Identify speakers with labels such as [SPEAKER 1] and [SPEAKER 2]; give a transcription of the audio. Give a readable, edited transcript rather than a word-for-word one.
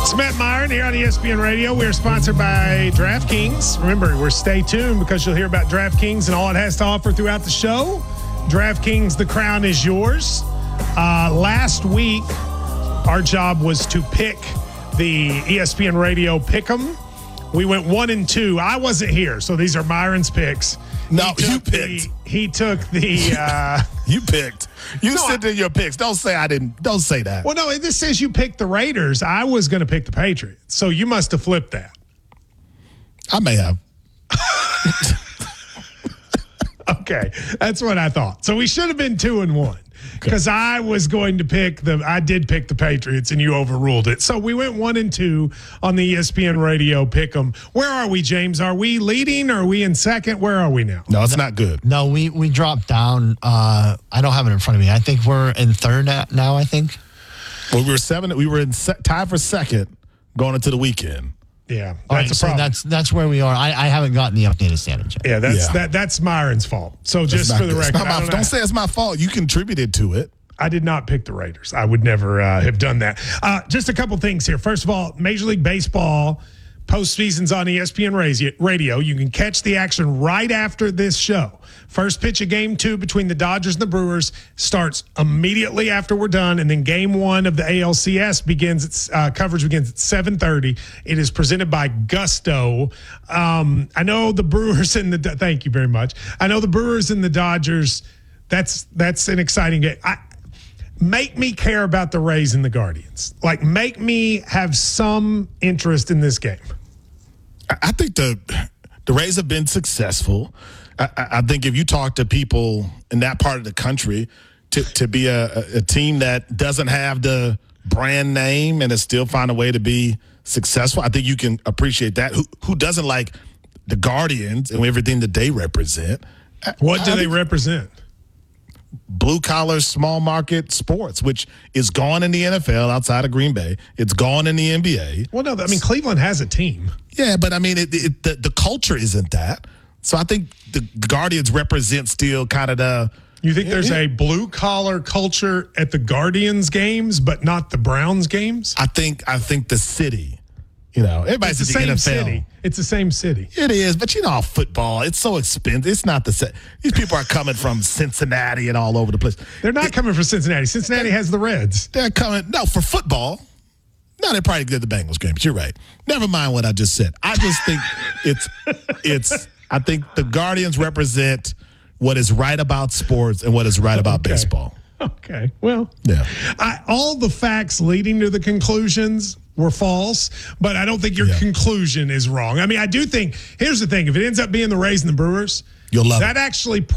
[SPEAKER 1] It's Matt Myron here on ESPN Radio. We are sponsored by DraftKings. Remember, stay tuned because you'll hear about DraftKings and all it has to offer throughout the show. DraftKings, the crown is yours. Last week, our job was to pick the ESPN Radio Pick'em. We went 1-2. I wasn't here, so these are Myron's picks.
[SPEAKER 2] No, you picked.
[SPEAKER 1] He took the.
[SPEAKER 2] You picked. You sent in your picks. Don't say I didn't. Don't say that.
[SPEAKER 1] Well, no, this says you picked the Raiders. I was going to pick the Patriots, so you must have flipped that.
[SPEAKER 2] I may have.
[SPEAKER 1] Okay, that's what I thought. So we should have been 2-1 because I was going to pick I did pick the Patriots and you overruled it. So we went 1-2 on the ESPN Radio Pick'em. Where are we, James? Are we leading? Are we in second? Where are we now?
[SPEAKER 2] No, it's not good.
[SPEAKER 3] No, we dropped down. I don't have it in front of me. I think we're in third now. I think.
[SPEAKER 2] Well, we were 7. We were in tie for second going into the weekend.
[SPEAKER 1] Yeah,
[SPEAKER 3] that's a problem. So that's where we are. I haven't gotten the updated standings yet.
[SPEAKER 1] Yeah, that's Myron's fault. So just for the record,
[SPEAKER 2] don't say it's my fault. You contributed to it.
[SPEAKER 1] I did not pick the Raiders. I would never have done that. Just a couple things here. First of all, Major League Baseball postseason's on ESPN Radio. You can catch the action right after this show. First pitch of Game 2 between the Dodgers and the Brewers starts immediately after we're done, and then Game 1 of the ALCS begins. Its coverage begins at 7:30. It is presented by Gusto. I know the Brewers and the thank you very much. I know the Brewers and the Dodgers. That's an exciting game. Make me care about the Rays and the Guardians. Like, make me have some interest in this game.
[SPEAKER 2] I think the Rays have been successful. I think if you talk to people in that part of the country, to be a team that doesn't have the brand name and still find a way to be successful, I think you can appreciate that. Who doesn't like the Guardians and everything that they represent?
[SPEAKER 1] What do they represent?
[SPEAKER 2] Blue-collar, small-market sports, which is gone in the NFL outside of Green Bay. It's gone in the NBA.
[SPEAKER 1] Well, no, I mean, Cleveland has a team.
[SPEAKER 2] Yeah, but, I mean, the culture isn't that. So I think the Guardians represent still kind of the –
[SPEAKER 1] You think there's a blue-collar culture at the Guardians games but not the Browns games?
[SPEAKER 2] I think the city – you know, everybody's
[SPEAKER 1] it's the
[SPEAKER 2] at the
[SPEAKER 1] same
[SPEAKER 2] NFL.
[SPEAKER 1] City. It's the same city.
[SPEAKER 2] It is, but you know, football, it's so expensive. It's not the same. These people are coming from Cincinnati and all over the place.
[SPEAKER 1] They're not coming from Cincinnati. Cincinnati has the Reds.
[SPEAKER 2] They're coming, no, for football. No, they probably did the Bengals game, but you're right. Never mind what I just said. I just think I think the Guardians represent what is right about sports and what is right about baseball.
[SPEAKER 1] Okay, well,
[SPEAKER 2] yeah.
[SPEAKER 1] All the facts leading to the conclusions were false, but I don't think your conclusion is wrong. I mean, I do think, here's the thing, if it ends up being the Rays and the Brewers,
[SPEAKER 2] you'll love
[SPEAKER 1] that
[SPEAKER 2] it.
[SPEAKER 1] actually